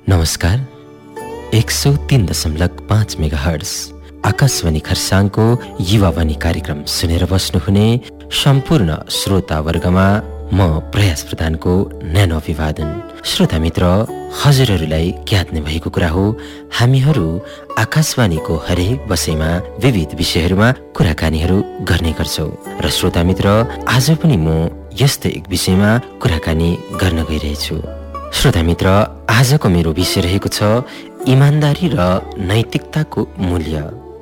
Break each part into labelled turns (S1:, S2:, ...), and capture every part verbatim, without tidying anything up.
S1: नमस्कार। एक सौ तीन दशमलव पाँच मेगा हर्ट्स आकाशवाणी खरसाङको युवावाणी कार्यक्रम सुनेर बस्नुहुने सम्पूर्ण श्रोतावर्गमा म प्रयास प्रधानको न्यानो अभिवादन। श्रोता मित्र, हजुरहरूलाई ज्ञात नै भएको कुरा हो, हामीहरू आकाशवाणीको हरेक बसाइमा विविध विषयहरूमा कुराकानीहरू गर्ने गर्छौँ र श्रोता मित्र, आज पनि म यस्तै एक विषयमा कुराकानी गर्न गइरहेछु। श्रोता मित्र, आजको मेरो विषय रहेको छ इमान्दारी र नैतिकताको मूल्य।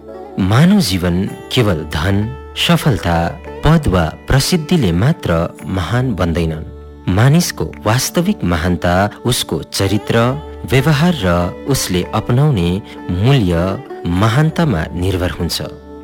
S1: मानव जीवन केवल धन, सफलता, पद वा प्रसिद्धिले मात्र महान बन्दैनन्। मानिसको वास्तविक महानता उसको चरित्र, व्यवहार र उसले अपनाउने मूल्य महानतामा निर्भर हुन्छ।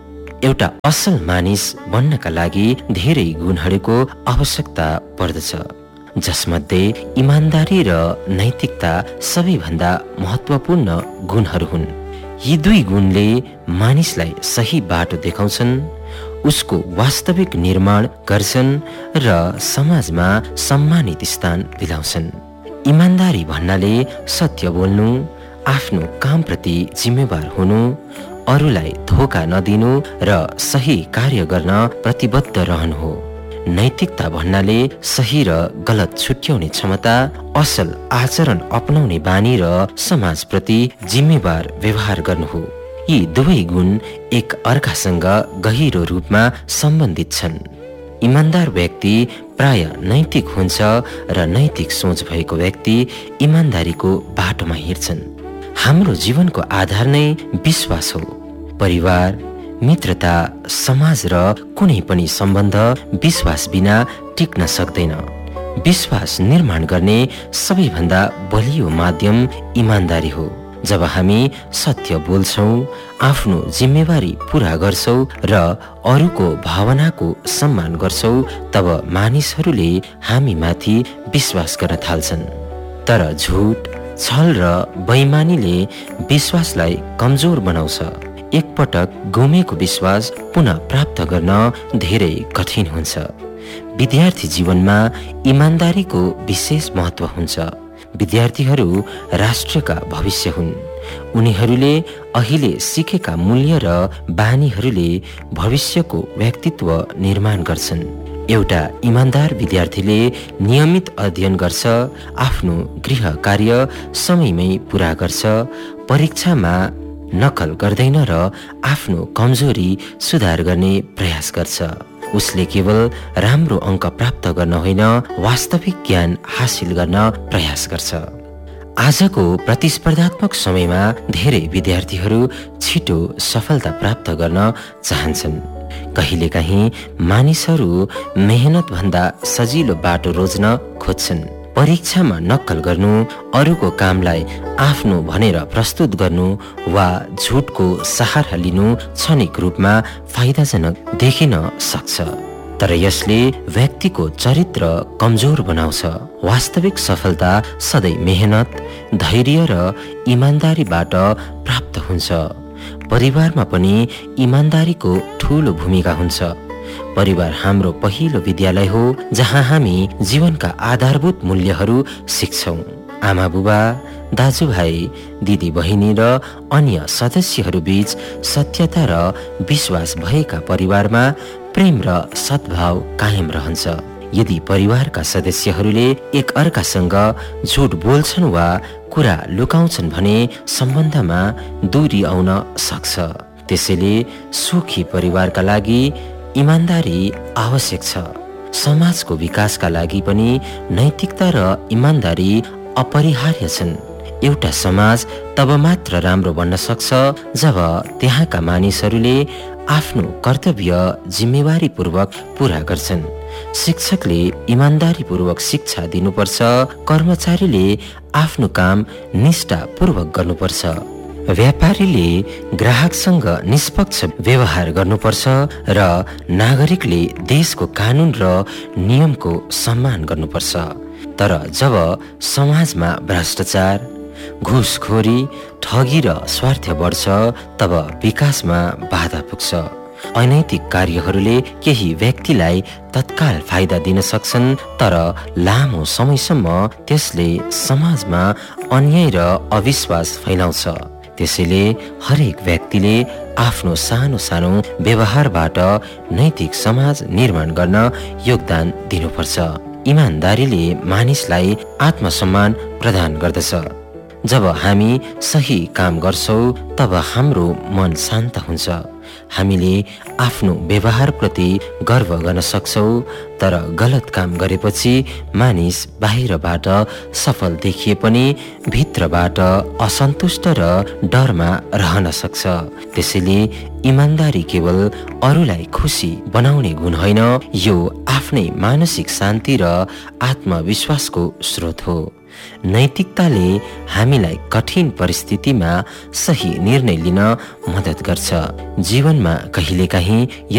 S1: एउटा असल मानिस बन्नका लागि धेरै गुणहरूको आवश्यकता पर्दछ, जसमध्ये इमान्दारी र नैतिकता सबैभन्दा महत्त्वपूर्ण गुणहरू हुन्। यी दुई गुणले मानिसलाई सही बाटो देखाउँछन्, उसको वास्तविक निर्माण गर्छन् र समाजमा सम्मानित स्थान दिलाउँछन्। इमान्दारी भन्नाले सत्य बोल्नु, आफ्नो कामप्रति जिम्मेवार हुनु, अरूलाई धोका नदिनु र सही कार्य गर्न प्रतिबद्ध रहनु हो। नैतिकता भन्नाले सही र गलत छुट्याउने क्षमता, असल आचरण अपनाउने बानी र समाजप्रति जिम्मेवार व्यवहार गर्नु हो। यी दुवै गुण एक अर्कासँग गहिरो रूपमा सम्बन्धित छन्। इमान्दार व्यक्ति प्राय नैतिक हुन्छ र नैतिक सोच भएको व्यक्ति इमान्दारीको बाटोमा हिँड्छन्। हाम्रो जीवनको आधार नै विश्वास हो। परिवार, मित्रता, समाज र कुनै पनि सम्बन्ध विश्वास बिना टिक्न सक्दैन। विश्वास निर्माण गर्ने सबैभन्दा बलियो माध्यम इमान्दारी हो। जब हामी सत्य बोल्छौँ, आफ्नो जिम्मेवारी पुरा गर्छौँ र अरूको भावनाको सम्मान गर्छौँ, तब मानिसहरूले हामीमाथि विश्वास गर्न थाल्छन्। तर झुट, छल र बेइमानीले विश्वासलाई कमजोर बनाउँछ। एकपटक गुमेको विश्वास पुनः प्राप्त गर्न धेरै कठिन हुन्छ। विद्यार्थी जीवनमा इमान्दारीको विशेष महत्त्व हुन्छ। विद्यार्थीहरू राष्ट्रका भविष्य हुन्। उनीहरूले अहिले सिकेका मूल्य र बानीहरूले भविष्यको व्यक्तित्व निर्माण गर्छन्। एउटा इमान्दार विद्यार्थीले नियमित अध्ययन गर्छ, आफ्नो गृह कार्य समयमै पुरा गर्छ, परीक्षामा नकल गर्दैन र आफ्नो कमजोरी सुधार गर्ने प्रयास गर्छ। उसले केवल राम्रो अङ्क प्राप्त गर्न होइन, वास्तविक ज्ञान हासिल गर्न प्रयास गर्छ। आजको प्रतिस्पर्धात्मक समयमा धेरै विद्यार्थीहरू छिटो सफलता प्राप्त गर्न चाहन्छन्। कहिलेकाहीँ मानिसहरू मेहनतभन्दा सजिलो बाटो रोज्न खोज्छन्। परीक्षामा नक्कल गर्नु, अरूको कामलाई आफ्नो भनेर प्रस्तुत गर्नु वा झुटको सहारा लिनु क्षणिक रूपमा फाइदाजनक देखिन सक्छ, तर यसले व्यक्तिको चरित्र कमजोर बनाउँछ। वास्तविक सफलता सधैँ मेहनत, धैर्य र इमान्दारीबाट प्राप्त हुन्छ। परिवारमा पनि इमान्दारीको ठूलो भूमिका हुन्छ। परिवार हाम्रो पहिलो विद्यालय हो, जहाँ हामी जीवनका आधारभूत मूल्यहरू सिक्छौँ। आमा बुबा, दाजुभाइ, दिदी बहिनी र अन्य सदस्यहरू बीच सत्यता र विश्वास भएका परिवारमा प्रेम र सद्भाव कायम रहन्छ। यदि परिवारका सदस्यहरूले एक अर्कासँग झुट बोल्छन् वा कुरा लुकाउँछन् भने सम्बन्धमा दूरी आउन सक्छ। त्यसैले सुखी परिवारका लागि इमान्दारी आवश्यक छ। समाजको विकासका लागि पनि नैतिकता र इमान्दारी अपरिहार्य छन्। एउटा समाज तब मात्र राम्रो बन्न सक्छ जब त्यहाँका मानिसहरूले आफ्नो कर्तव्य जिम्मेवारीपूर्वक पुरा गर्छन्। शिक्षकले इमान्दारीपूर्वक शिक्षा दिनुपर्छ। कर्मचारीले आफ्नो काम निष्ठापूर्वक गर्नुपर्छ। व्यापारीले ग्राहकसँग निष्पक्ष व्यवहार गर्नुपर्छ र नागरिकले देशको कानुन र नियमको सम्मान गर्नुपर्छ। तर जब समाजमा भ्रष्टाचार, घुसखोरी, ठगी र स्वार्थ बढ्छ, तब विकासमा बाधा पुग्छ। अनैतिक कार्यहरूले केही व्यक्तिलाई तत्काल फाइदा दिन सक्छन्, तर लामो समयसम्म त्यसले समाजमा अन्याय र अविश्वास फैलाउँछ। त्यसैले हरेक व्यक्तिले आफ्नो सानो सानो व्यवहारबाट नैतिक समाज निर्माण गर्न योगदान दिनुपर्छ। इमानदारीले मानिसलाई आत्मसम्मान प्रदान गर्दछ। जब हामी सही काम गर्छौँ तब हाम्रो मन शान्त हुन्छ। हामीले आफ्नो व्यवहारप्रति गर्व गर्न सक्छौँ, तर गलत काम गरेपछि मानिस बाहिरबाट सफल देखिए पनि भित्रबाट असन्तुष्ट र डरमा रहन सक्छ। त्यसैले इमानदारी केवल अरूलाई खुसी बनाउने गुण होइन, यो आफ्नै मानसिक शान्ति र आत्मविश्वासको स्रोत हो। नैतिकताले हामीलाई कठिन परिस्थितिमा सही निर्णय लिन मद्दत गर्छ। जीवनमा कहिलेकाहीँ